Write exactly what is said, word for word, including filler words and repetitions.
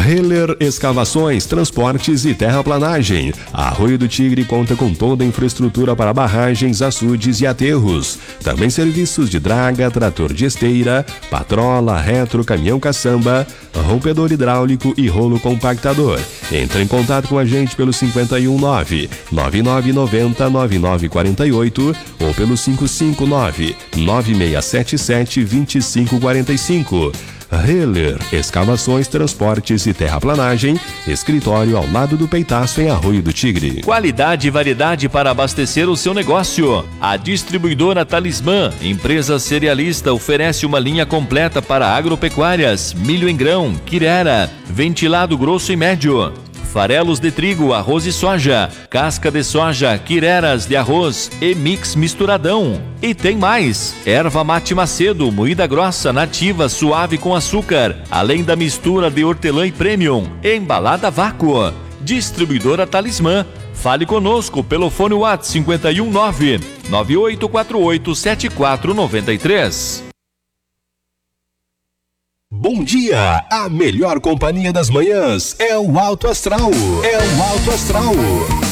Heller Escavações, Transportes e Terraplanagem. Arroio do Tigre conta com toda a infraestrutura para barragens, açudes e aterros. Também serviços de draga, trator de esteira, patrola, retro, caminhão caçamba, rompedor hidráulico e rolo compactador. Entre em contato com a gente pelo cinco um nove, nove nove nove zero, nove nove quatro oito ou pelo cinco cinco nove, nove seis sete sete, dois cinco quatro cinco. Heller Escavações, Transportes e Terraplanagem. Escritório ao lado do Peitaço, em Arroio do Tigre. Qualidade e variedade para abastecer o seu negócio. A distribuidora Talismã, empresa cerealista, oferece uma linha completa para agropecuárias, milho em grão, quirera, ventilado grosso e médio, farelos de trigo, arroz e soja, casca de soja, quireras de arroz e mix misturadão. E tem mais: erva mate Macedo, moída grossa, nativa, suave com açúcar, além da mistura de hortelã e premium, embalada a vácuo. Distribuidora Talismã. Fale conosco pelo fone WhatsApp cinco um nove, nove oito quatro oito, sete quatro nove três. Bom dia! A melhor companhia das manhãs é o Alto Astral. É o Alto Astral.